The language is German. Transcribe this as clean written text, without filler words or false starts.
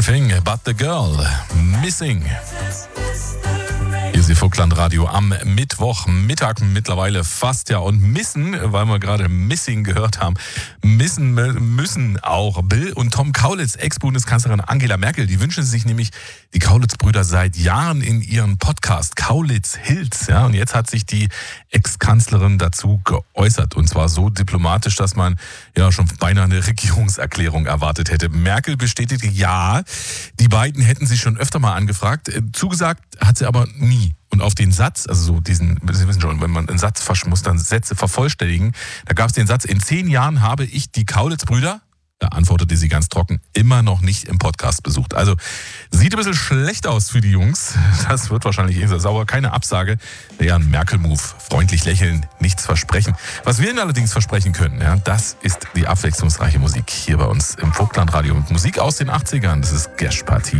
Everything but the girl. Missing. Hier ist die Vogtlandradio am Mittwochmittag mittlerweile fast, ja. Und missen, weil wir gerade Missing gehört haben, müssen auch Bill und Tom Kaulitz, Ex-Bundeskanzlerin Angela Merkel. Die wünschen sich nämlich die Kaulitz-Brüder seit Jahren in ihren Podcast Kaulitz Hills. Ja. Und jetzt hat sich die Ex-Kanzlerin dazu geäußert. Und zwar so diplomatisch, dass man ja schon beinahe eine Regierungserklärung erwartet hätte. Merkel bestätigte, ja, die beiden hätten sich schon öfter mal angefragt. Zugesagt hat sie aber nie. Und auf den Satz, also so diesen, Sie wissen schon, wenn man einen Satz muss, dann Sätze vervollständigen. Da gab es den Satz, in 10 Jahren habe ich die Kaulitz-Brüder, da antwortete sie ganz trocken, immer noch nicht im Podcast besucht. Also sieht ein bisschen schlecht aus für die Jungs. Das wird wahrscheinlich sauber, keine Absage. Ja, ein Merkel-Move. Freundlich lächeln, nichts versprechen. Was wir Ihnen allerdings versprechen können, ja, das ist die abwechslungsreiche Musik hier bei uns im Vogtlandradio. Musik aus den 80ern, das ist Gershparty.